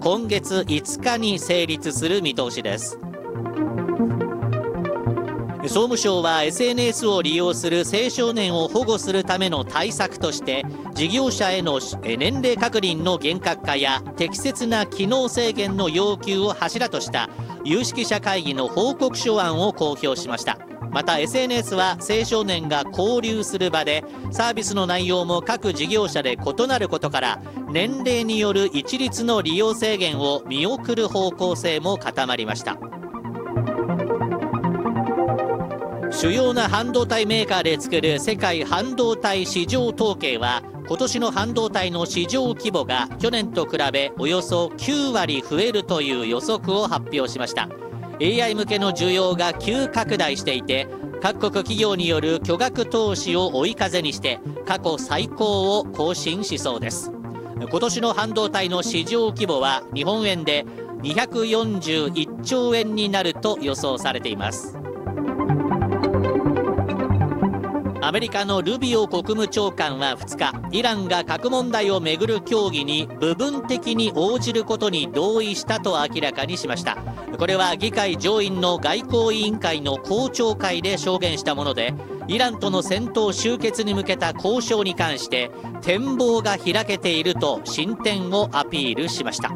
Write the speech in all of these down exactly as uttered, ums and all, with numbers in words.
今月いつかに成立する見通しです。総務省は エスエヌエス を利用する青少年を保護するための対策として、事業者への年齢確認の厳格化や適切な機能制限の要求を柱とした有識者会議の報告書案を公表しました。また エスエヌエス は青少年が交流する場で、サービスの内容も各事業者で異なることから、年齢による一律の利用制限を見送る方向性も固まりました。主要な半導体メーカーで作る世界半導体市場統計は、今年の半導体の市場規模が去年と比べおよそきゅうわり増えるという予測を発表しました。 エーアイ 向けの需要が急拡大していて、各国企業による巨額投資を追い風にして過去最高を更新しそうです。今年の半導体の市場規模は日本円でにひゃくよんじゅういっちょうえんになると予想されています。アメリカのルビオ国務長官はふつか、イランが核問題をめぐる協議に部分的に応じることに同意したと明らかにしました。これは議会上院の外交委員会の公聴会で証言したもので、イランとの戦闘終結に向けた交渉に関して展望が開けていると進展をアピールしました。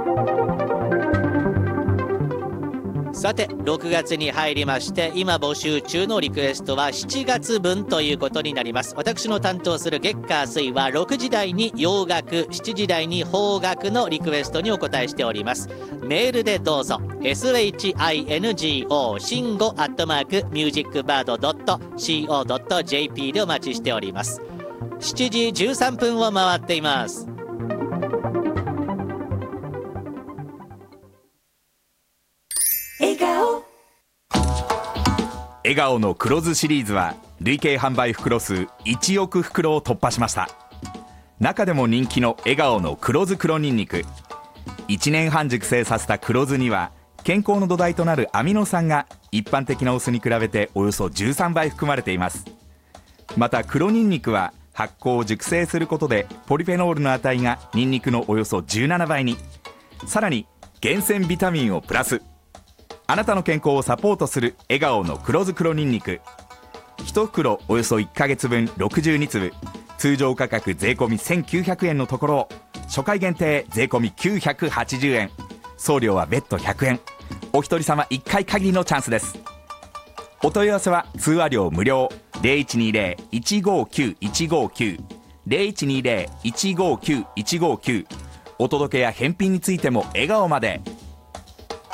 さてろくがつに入りまして、今募集中のリクエストはしちがつぶんということになります。私の担当する月火水はろくじ台に洋楽、しちじ台に邦楽のリクエストにお答えしております。メールでどうぞ。 シンゴ シンゴアットマークミュージックバードドットシーオードットジェーピー でお待ちしております。しちじじゅうさんぷんを回っています。 笑顔笑顔の黒酢シリーズは累計販売袋数いちおく袋を突破しました。中でも人気の笑顔の黒酢黒にんにく、いちねんはん熟成させた黒酢には健康の土台となるアミノ酸が一般的なお酢に比べておよそじゅうさんばい含まれています。また黒にんにくは発酵を熟成することでポリフェノールの値がニンニクのおよそじゅうななばいに、さらに厳選ビタミンをプラス。あなたの健康をサポートする笑顔の黒酢黒にんにく、いち袋およそいっかげつぶんろくじゅうにつぶ、通常価格税込みせんきゅうひゃくえんのところを初回限定税込みきゅうひゃくはちじゅうえん、送料は別途ひゃくえん、お一人様いっかい限りのチャンスです。お問い合わせは通話料無料 ゼロいちにゼロ いちごきゅう いちごきゅう ゼロいちにゼロ いちごきゅう いちごきゅう、お届けや返品についても笑顔まで。